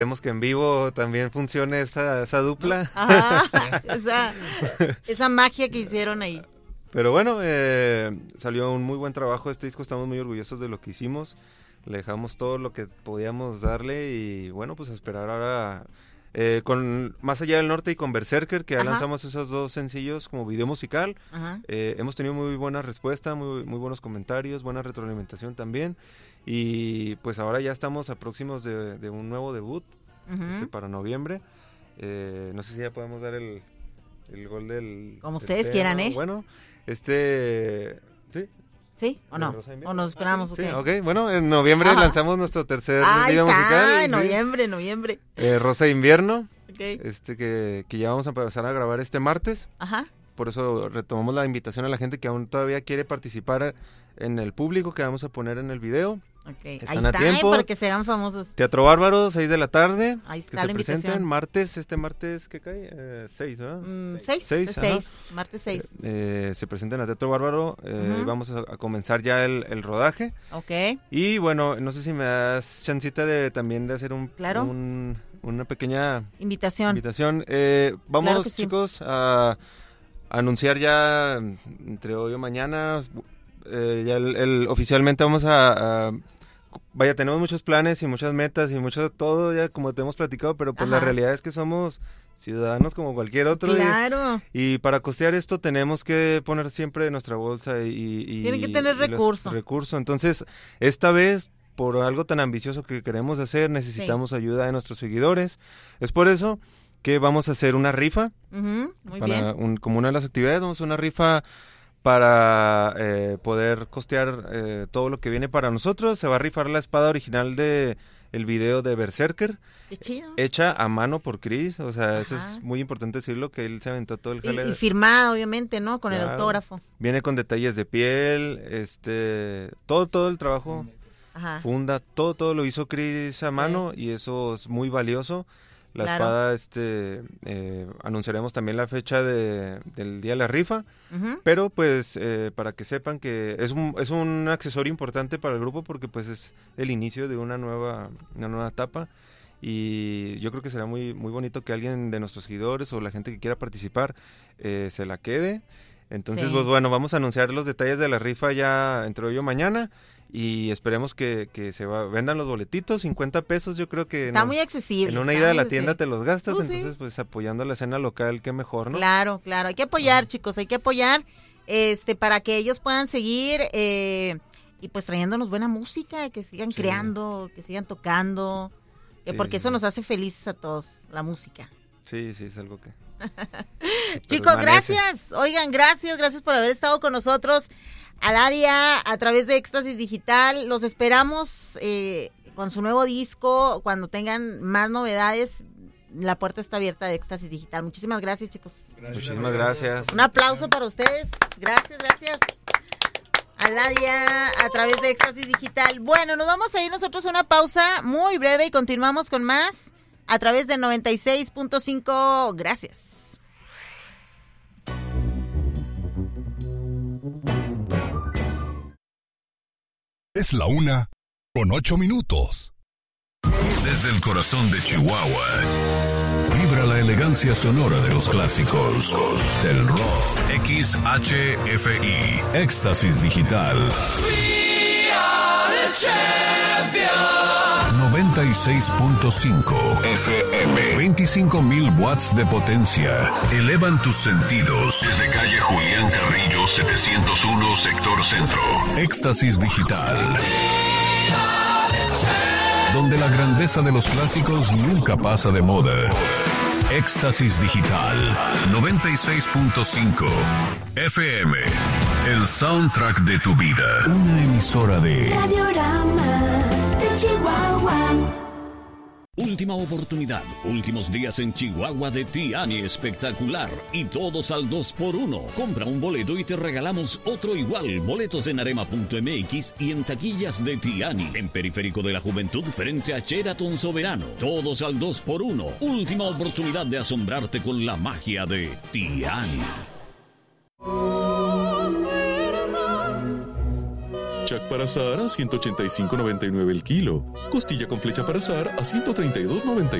Esperemos que en vivo también funcione esa dupla. Ajá, esa magia que hicieron ahí. Pero bueno, salió un muy buen trabajo este disco, estamos muy orgullosos de lo que hicimos. Le dejamos todo lo que podíamos darle y bueno, pues a esperar ahora con Más Allá del Norte y con Berserker, que ya lanzamos esos 2 sencillos como video musical. Hemos tenido muy buena respuesta, muy buenos comentarios, buena retroalimentación también. Y pues ahora ya estamos a próximos de un nuevo debut para noviembre. No sé si ya podemos dar el gol del... Como ustedes quieran, ¿eh? Bueno, ¿sí? ¿Sí o no? ¿O nos esperamos? Sí, ok. Bueno, en noviembre lanzamos nuestro tercer video musical. Noviembre. Rosa de Invierno. Okay. Que ya vamos a empezar a grabar este martes. Ajá. Por eso retomamos la invitación a la gente que aún todavía quiere participar en el público que vamos a poner en el video. Okay. Están ahí a tiempo. porque serán famosos. Teatro Bárbaro, 6 de la tarde. Ahí está que la se invitación. presenten martes, ¿qué cae? 6, ¿verdad? 6, martes 6. Se presenten a Teatro Bárbaro. Vamos a comenzar ya el rodaje. Ok. Y bueno, no sé si me das chancita también de hacer una pequeña invitación. Vamos, claro chicos, a anunciar ya entre hoy o mañana. Ya oficialmente vamos tenemos muchos planes y muchas metas y mucho todo, ya como te hemos platicado, pero pues la realidad es que somos ciudadanos como cualquier otro. Claro. Y para costear esto tenemos que poner siempre de nuestra bolsa y tienen que tener recursos. Entonces, esta vez, por algo tan ambicioso que queremos hacer, necesitamos ayuda de nuestros seguidores. Es por eso que vamos a hacer una rifa. Muy bien. Como una de las actividades, vamos a hacer una rifa para poder costear todo lo que viene para nosotros. Se va a rifar la espada original de el video de Berserker. Qué chido. Hecha a mano por Chris, o sea, eso es muy importante decirlo, que él se aventó todo el jale. Y firmado, obviamente, ¿no? Con el autógrafo. Viene con detalles de piel, todo el trabajo, funda, todo lo hizo Chris a mano y eso es muy valioso. La espada, anunciaremos también la fecha del día de la rifa, pero pues para que sepan que es un accesorio importante para el grupo porque pues es el inicio de una nueva etapa y yo creo que será muy muy bonito que alguien de nuestros seguidores o la gente que quiera participar se la quede. Entonces, pues bueno, vamos a anunciar los detalles de la rifa ya entre hoy o mañana. Y esperemos que vendan los boletitos, 50 pesos, yo creo que... Está muy accesible. En una ida a la tienda te los gastas, entonces pues apoyando la escena local, qué mejor, ¿no? Claro, hay que apoyar, chicos, hay que apoyar para que ellos puedan seguir y pues trayéndonos buena música, que sigan creando, que sigan tocando, porque eso nos hace felices a todos, la música. Sí, es algo que... Chicos, gracias, oigan, gracias por haber estado con nosotros. Alaria, a través de Éxtasis Digital, los esperamos con su nuevo disco, cuando tengan más novedades, la puerta está abierta de Éxtasis Digital. Muchísimas gracias, chicos. Muchísimas gracias. Un aplauso para ustedes, gracias. Alaria, a través de Éxtasis Digital. Bueno, nos vamos a ir nosotros a una pausa muy breve y continuamos con más a través de 96.5, gracias. Es la 1:08. Desde el corazón de Chihuahua, vibra la elegancia sonora de los clásicos del rock. XHFI, Éxtasis Digital. We are the champions. 96.5 FM. 25,000 watts de potencia. Elevan tus sentidos. Desde calle Julián Carrillo, 701, sector centro. Éxtasis Digital. Donde la grandeza de los clásicos nunca pasa de moda. Éxtasis Digital 96.5 FM. El soundtrack de tu vida. Una emisora de Radiorama de Chihuahua. Última oportunidad, últimos días en Chihuahua de Tiani Espectacular y todos al 2x1. Compra un boleto y te regalamos otro igual. Boletos en arema.mx y en taquillas de Tiani, en Periférico de la Juventud frente a Sheraton Soberano. Todos al 2x1. Última oportunidad de asombrarte con la magia de Tiani. chuck para asar a $185.99 el kilo. Costilla con flecha para asar a $132.99.